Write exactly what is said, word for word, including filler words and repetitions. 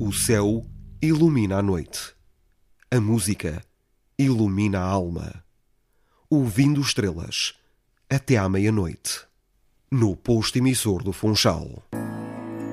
O céu ilumina a noite. A música ilumina a alma. Ouvindo estrelas até à meia-noite. No posto emissor do Funchal.